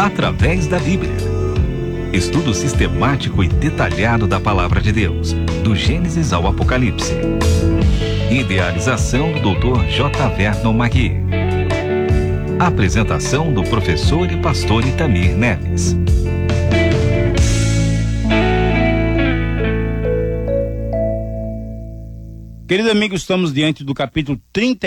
através da Bíblia. Estudo sistemático e detalhado da Palavra de Deus, do Gênesis ao Apocalipse. Idealização do Dr. J. Vernon Magui. Apresentação do professor e pastor Itamir Neves. Querido amigo, estamos diante do capítulo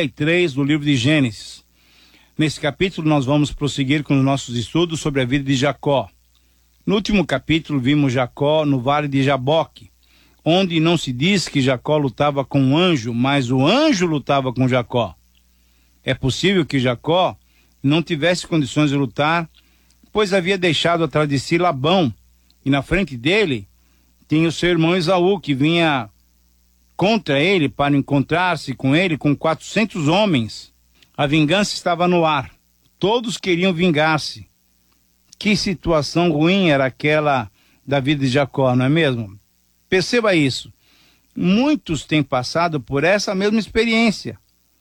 33 do livro de Gênesis. Nesse capítulo nós vamos prosseguir com os nossos estudos sobre a vida de Jacó. No último capítulo vimos Jacó no vale de Jaboque, onde não se diz que Jacó lutava com um anjo, mas o anjo lutava com Jacó. É possível que Jacó não tivesse condições de lutar, pois havia deixado atrás de si Labão, e na frente dele tinha o seu irmão Esaú, que vinha contra ele para encontrar-se com ele com 400 homens. A vingança estava no ar. Todos queriam vingar-se. Que situação ruim era aquela da vida de Jacó, não é mesmo? Perceba isso. Muitos têm passado por essa mesma experiência.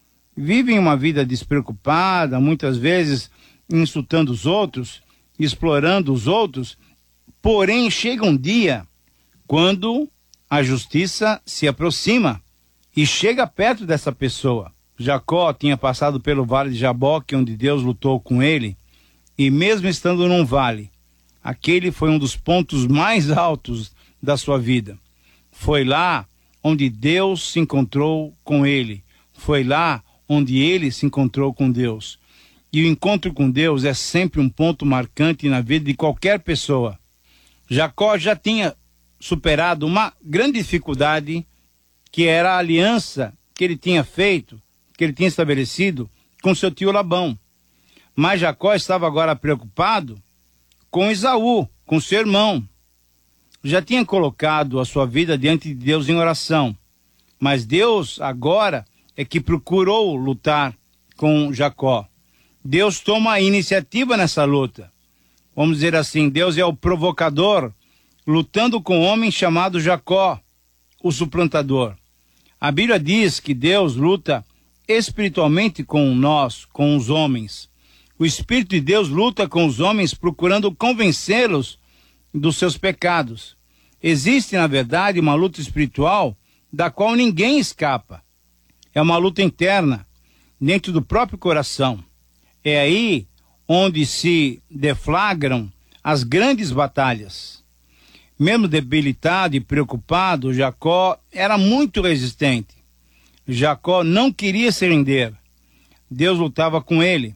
Vivem uma vida despreocupada, muitas vezes insultando os outros, explorando os outros. Porém, chega um dia quando a justiça se aproxima e chega perto dessa pessoa. Jacó tinha passado pelo vale de Jaboque, onde Deus lutou com ele, e mesmo estando num vale, aquele foi um dos pontos mais altos da sua vida. Foi lá onde Deus se encontrou com ele. Foi lá onde ele se encontrou com Deus. E o encontro com Deus é sempre um ponto marcante na vida de qualquer pessoa. Jacó já tinha superado uma grande dificuldade, que era a aliança que ele tinha feito, que ele tinha estabelecido com seu tio Labão. Mas Jacó estava agora preocupado com Esaú, com seu irmão. Já tinha colocado a sua vida diante de Deus em oração, mas Deus agora é que procurou lutar com Jacó. Deus toma a iniciativa nessa luta. Vamos dizer assim, Deus é o provocador, lutando com um homem chamado Jacó, o suplantador. A Bíblia diz que Deus luta espiritualmente com nós, com os homens. O Espírito de Deus luta com os homens procurando convencê-los dos seus pecados. Existe, na verdade, uma luta espiritual da qual ninguém escapa. É uma luta interna, dentro do próprio coração. É aí onde se deflagram as grandes batalhas. Mesmo debilitado e preocupado, Jacó era muito resistente. Jacó não queria se render. Deus lutava com ele.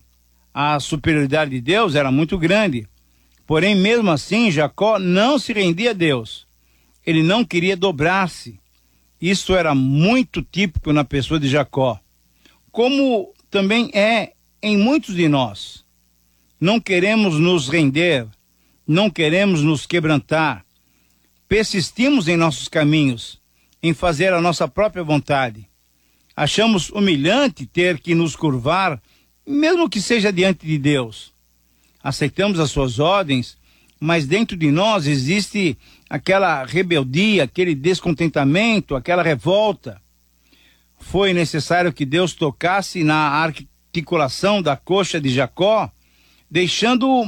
A superioridade de Deus era muito grande. Porém, mesmo assim, Jacó não se rendia a Deus. Ele não queria dobrar-se. Isso era muito típico na pessoa de Jacó. Como também é em muitos de nós. Não queremos nos render. Não queremos nos quebrantar. Persistimos em nossos caminhos, em fazer a nossa própria vontade. Achamos humilhante ter que nos curvar, mesmo que seja diante de Deus. Aceitamos as suas ordens, mas dentro de nós existe aquela rebeldia, aquele descontentamento, aquela revolta. Foi necessário que Deus tocasse na articulação da coxa de Jacó, deixando-o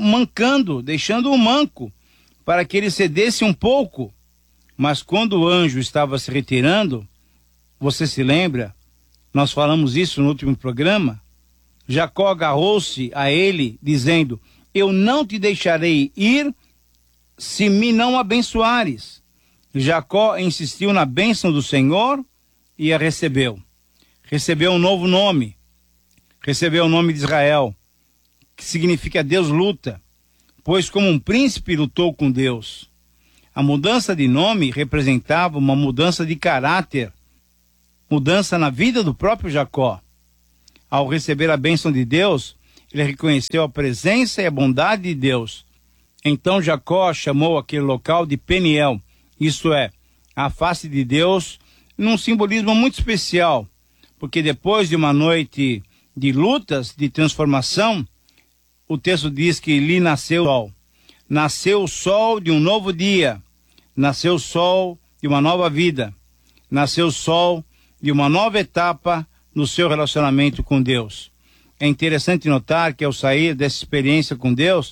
manco, para que ele cedesse um pouco. Mas quando o anjo estava se retirando, você se lembra? Nós falamos isso no último programa. Jacó agarrou-se a ele, dizendo: eu não te deixarei ir se me não abençoares. Jacó insistiu na bênção do Senhor e a recebeu. Recebeu um novo nome. Recebeu o nome de Israel, que significa Deus luta, pois como um príncipe lutou com Deus. A mudança de nome representava uma mudança de caráter, mudança na vida do próprio Jacó. Ao receber a bênção de Deus, ele reconheceu a presença e a bondade de Deus. Então Jacó chamou aquele local de Peniel, isto é, a face de Deus, num simbolismo muito especial, porque depois de uma noite de lutas, de transformação, o texto diz que lhe nasceu o sol. Nasceu o sol de um novo dia, nasceu o sol de uma nova vida, nasceu o sol de uma nova etapa no seu relacionamento com Deus. É interessante notar que ao sair dessa experiência com Deus,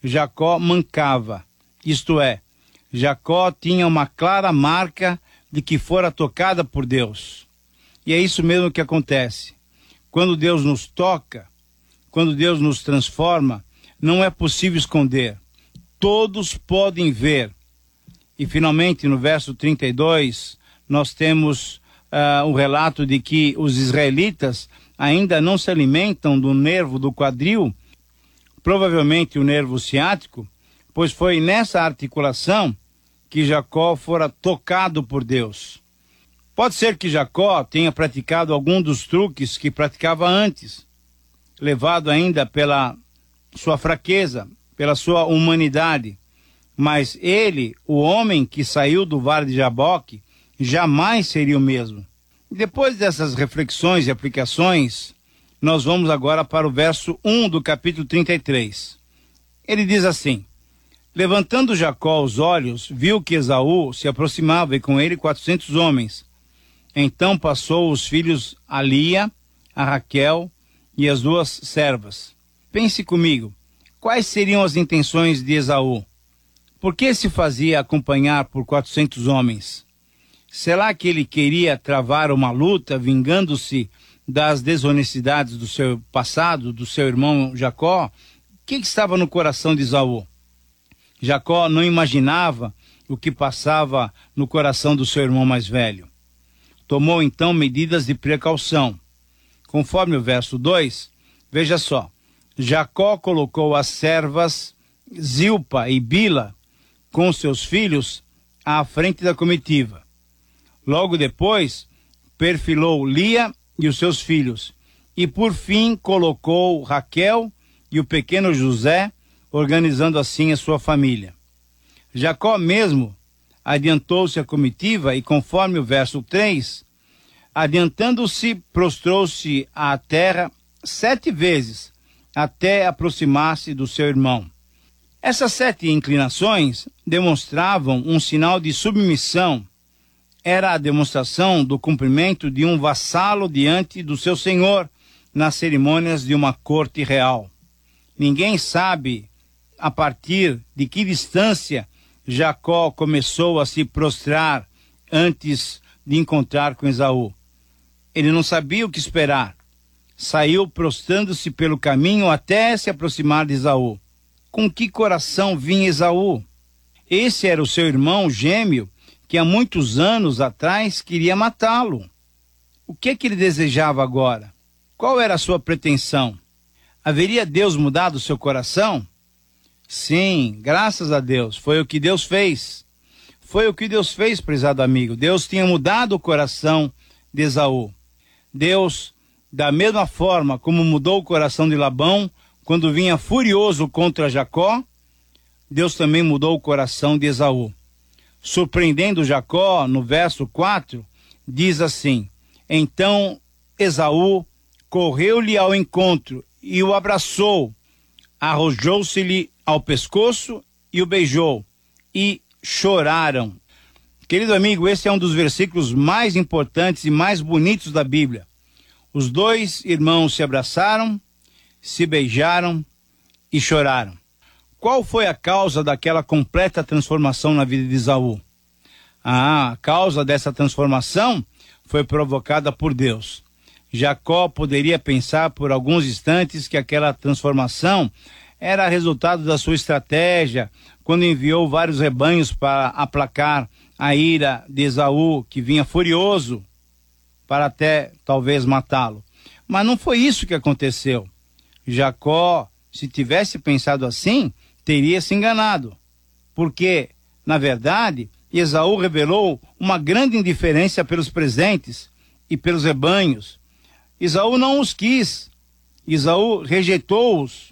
Jacó mancava, isto é, Jacó tinha uma clara marca de que fora tocada por Deus. E é isso mesmo que acontece. Quando Deus nos toca, quando Deus nos transforma, não é possível esconder. Todos podem ver. E finalmente, no verso 32, nós temos um relato de que os israelitas ainda não se alimentam do nervo do quadril, provavelmente o nervo ciático, pois foi nessa articulação que Jacó fora tocado por Deus. Pode ser que Jacó tenha praticado algum dos truques que praticava antes, levado ainda pela sua fraqueza, pela sua humanidade. Mas ele, o homem que saiu do vale de Jaboque, jamais seria o mesmo. Depois dessas reflexões e aplicações, nós vamos agora para o verso 1 do capítulo 33. Ele diz assim: levantando Jacó os olhos, viu que Esaú se aproximava e com ele 400 homens. Então passou os filhos a Lia, a Raquel e as 2 servas. Pense comigo, quais seriam as intenções de Esaú? Por que se fazia acompanhar por 400 homens? Será que ele queria travar uma luta, vingando-se das desonestidades do seu passado, do seu irmão Jacó? O que estava no coração de Esaú? Jacó não imaginava o que passava no coração do seu irmão mais velho. Tomou então medidas de precaução. Conforme o verso 2, veja só, Jacó colocou as servas Zilpa e Bila com seus filhos à frente da comitiva. Logo depois, perfilou Lia e os seus filhos, e por fim colocou Raquel e o pequeno José, organizando assim a sua família. Jacó mesmo adiantou-se à comitiva e, conforme o verso 3, adiantando-se, prostrou-se à terra 7 vezes, até aproximar-se do seu irmão. Essas 7 inclinações demonstravam um sinal de submissão. Era a demonstração do cumprimento de um vassalo diante do seu senhor nas cerimônias de uma corte real. Ninguém sabe a partir de que distância Jacó começou a se prostrar antes de encontrar com Esaú. Ele não sabia o que esperar. Saiu prostrando-se pelo caminho até se aproximar de Esaú. Com que coração vinha Esaú? Esse era o seu irmão gêmeo que há muitos anos atrás queria matá-lo. O que ele desejava agora? Qual era a sua pretensão? Haveria Deus mudado o seu coração? Sim, graças a Deus, foi o que Deus fez. Foi o que Deus fez, prezado amigo. Deus tinha mudado o coração de Esaú. Deus, da mesma forma como mudou o coração de Labão, quando vinha furioso contra Jacó, Deus também mudou o coração de Esaú. Surpreendendo Jacó, no verso 4, diz assim: então Esaú correu-lhe ao encontro e o abraçou, arrojou-se-lhe ao pescoço e o beijou, e choraram. Querido amigo, esse é um dos versículos mais importantes e mais bonitos da Bíblia. Os 2 irmãos se abraçaram, se beijaram e choraram. Qual foi a causa daquela completa transformação na vida de Esaú? A causa dessa transformação foi provocada por Deus. Jacó poderia pensar por alguns instantes que aquela transformação era resultado da sua estratégia, quando enviou vários rebanhos para aplacar a ira de Esaú, que vinha furioso para até talvez matá-lo. Mas não foi isso que aconteceu. Jacó, se tivesse pensado assim, teria se enganado, porque, na verdade, Esaú revelou uma grande indiferença pelos presentes e pelos rebanhos. Esaú não os quis, Esaú rejeitou-os.